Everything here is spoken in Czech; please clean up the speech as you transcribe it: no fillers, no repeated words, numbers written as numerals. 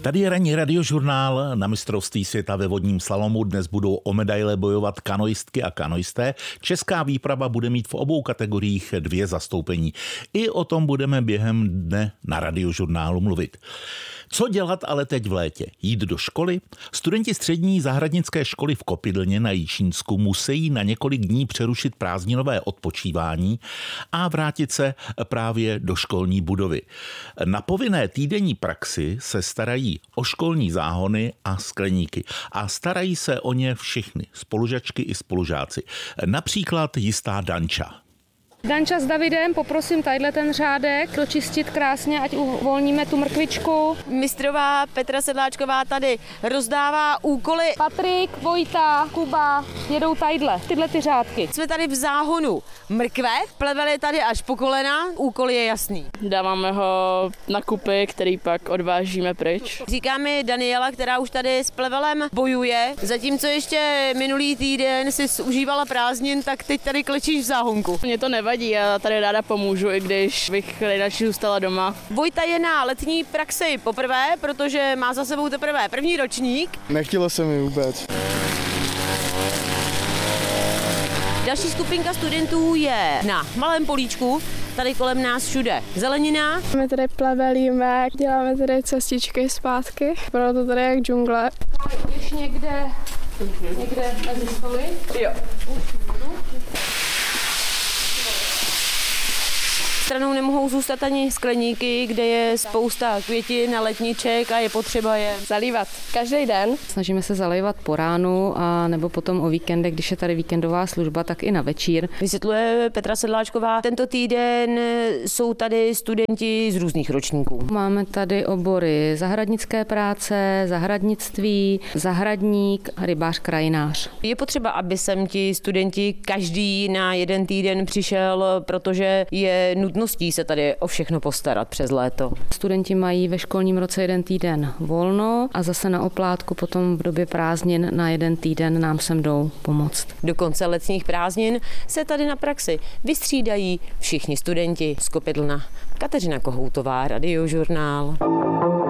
Tady je ranní radiožurnál. Na mistrovství světa ve vodním slalomu dnes budou o medaile bojovat kanoistky a kanoisté. Česká výprava bude mít v obou kategoriích 2 zastoupení. I o tom budeme během dne na radiožurnálu mluvit. Co dělat ale teď v létě? Jít do školy? Studenti střední zahradnické školy v Kopidlně na Jičínsku musí na několik dní přerušit prázdninové odpočívání a vrátit se právě do školní budovy. Na povinné týdenní praxi se starají o školní záhony a skleníky a starají se o ně všichni, spolužačky i spolužáci. Například jistá Danča. Danča s Davidem, poprosím tadyhle ten řádek dočistit krásně, ať uvolníme tu mrkvičku. Mistrová Petra Sedláčková tady rozdává úkoly. Patrik, Vojta, Kuba jedou tadyhle, tyhle ty řádky. Jsme tady v záhonu mrkve, pleveli tady až po kolena, úkol je jasný. Dáváme ho na kupy, který pak odvážíme pryč. Říká mi Daniela, která už tady s plevelem bojuje, zatímco ještě minulý týden si užívala prázdnin, tak teď tady klečíš v záhonku. Mně to nevadí, já tady ráda pomůžu, i když bych nejradši zůstala doma. Vojta je na letní praxi poprvé, protože má za sebou teprve první ročník. Nechtělo se mi vůbec. Další skupinka studentů je na malém políčku, tady kolem nás všude zelenina. My tady plevelíme, děláme tady cestičky zpátky, proto tady jak džungle. Už někde mezi stoly? Jo. Stranou nemohou zůstat ani skleníky, kde je spousta květin a letniček a je potřeba je Zalívat každý den. Snažíme se zalejvat po ránu a nebo potom o víkendech, když je tady víkendová služba, tak i na večír. Vysvětluje Petra Sedláčková. Tento týden jsou tady studenti z různých ročníků. Máme tady obory zahradnické práce, zahradnictví, zahradník, rybář, krajinář. Je potřeba, aby sem ti studenti každý na jeden týden přišel, protože je nutností se tady o všechno postarat přes léto. Studenti mají ve školním roce jeden týden volno a zase na oplátku potom v době prázdnin na jeden týden nám sem jdou pomoct. Do konce letních prázdnin se tady na praxi vystřídají všichni studenti z Kopidlna. Kateřina Kohoutová, Radiožurnál.